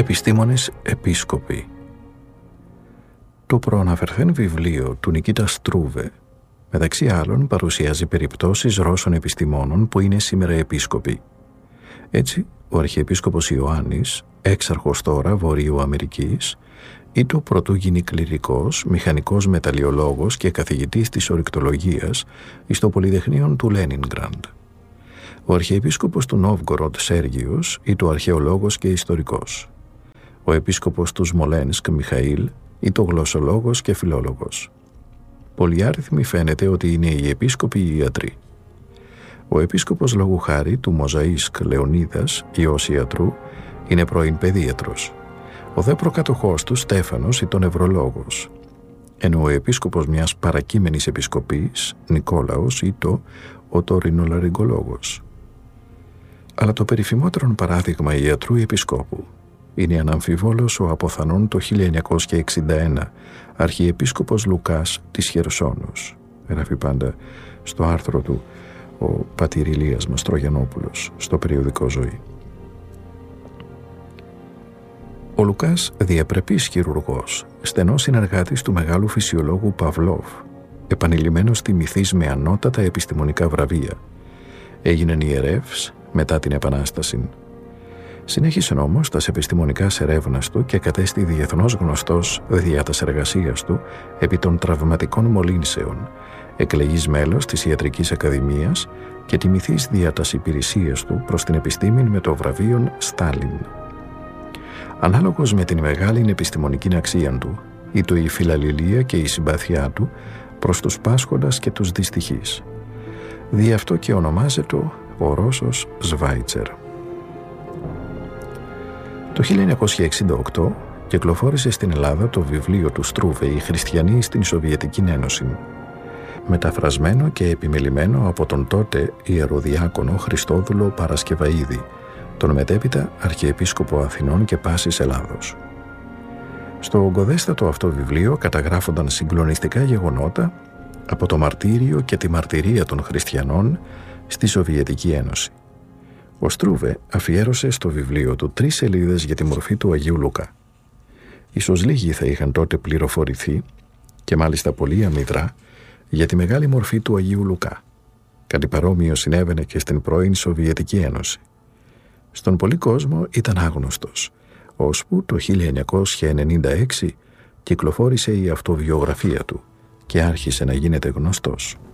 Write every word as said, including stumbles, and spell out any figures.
Επιστήμονες επίσκοποι. Το προαναφερθέν βιβλίο του Νικίτα Στρούβε, μεταξύ άλλων, παρουσιάζει περιπτώσεις Ρώσων επιστημόνων που είναι σήμερα επίσκοποι. Έτσι, ο Αρχιεπίσκοπος Ιωάννης, έξαρχος τώρα Βορείου Αμερικής, ή το πρωτού γίνει κληρικός, μηχανικός μεταλλιολόγος και καθηγητής της ορυκτολογίας στο Πολυτεχνείο του Λένινγκραντ. Ο Αρχιεπίσκοπος του Νόβγκοροντ Σέργιος ή το αρχαιολόγος και ιστορικός. Ο Επίσκοπος του Σμολένσκ Μιχαήλ ή το γλωσσολόγος και φιλόλογος. Πολυάριθμοι φαίνεται ότι είναι οι επίσκοποι οι ιατροί. Ο Επίσκοπος λόγου χάρη του Μοζαΐσκ Λεωνίδας, ιός ιατρού, είναι πρώην παιδίατρος. Ο δε προκατοχός του Στέφανος ή τον νευρολόγος. Ενώ ο Επίσκοπος μιας παρακείμενης επισκοπής, Νικόλαος ή το οτορινολαριγκολόγος. Αλλά το περιφημότερον παράδειγμα ιατρού επισκόπου είναι αναμφιβόλως ο αποθανών το χίλια εννιακόσια εξήντα ένα Αρχιεπίσκοπος Λουκάς της Χερσόνους. Γράφει πάντα στο άρθρο του ο πατήρ Ηλίας Μαστρογιαννόπουλος στο περιοδικό Ζωή. Ο Λουκάς, διαπρεπής χειρουργός, στενός συνεργάτης του μεγάλου φυσιολόγου Παυλόφ, επανειλημμένος τιμηθής με ανώτατα επιστημονικά βραβεία, έγινε ιερεύς μετά την Επανάσταση. Συνέχισε όμως τας επιστημονικάς ερεύνας του και κατέστη διεθνώς γνωστός δια τας εργασίας του επί των τραυματικών μολύνσεων, εκλεγής μέλος της Ιατρικής Ακαδημίας και τιμηθής δια τας υπηρεσίας του προς την επιστήμη με το βραβείον Στάλιν. Ανάλογος με την μεγάλη επιστημονική αξία του, ήτο η φιλαλληλία και η συμπάθειά του προς τους πάσχοντας και τους δυστυχείς. Δι' αυτό και ονομάζεται ο Ρώσος Σβάιτσερ. Το χίλια εννιακόσια εξήντα οκτώ κυκλοφόρησε στην Ελλάδα το βιβλίο του Στρούβε «Οι Χριστιανοί στην Σοβιετική Ένωση», μεταφρασμένο και επιμελημένο από τον τότε ιεροδιάκονο Χριστόδουλο Παρασκευαΐδη, τον μετέπειτα Αρχιεπίσκοπο Αθηνών και πάσης Ελλάδος. Στο ογκοδέστατο αυτό βιβλίο καταγράφονταν συγκλονιστικά γεγονότα από το μαρτύριο και τη μαρτυρία των χριστιανών στη Σοβιετική Ένωση. Ο Στρούβε αφιέρωσε στο βιβλίο του τρεις σελίδες για τη μορφή του Αγίου Λουκά. Ίσως λίγοι θα είχαν τότε πληροφορηθεί, και μάλιστα πολύ αμυδρά, για τη μεγάλη μορφή του Αγίου Λουκά. Κάτι παρόμοιο συνέβαινε και στην πρώην Σοβιετική Ένωση. Στον πολύ κόσμο ήταν άγνωστος, ώσπου το χίλια εννιακόσια ενενήντα έξι κυκλοφόρησε η αυτοβιογραφία του και άρχισε να γίνεται γνωστός.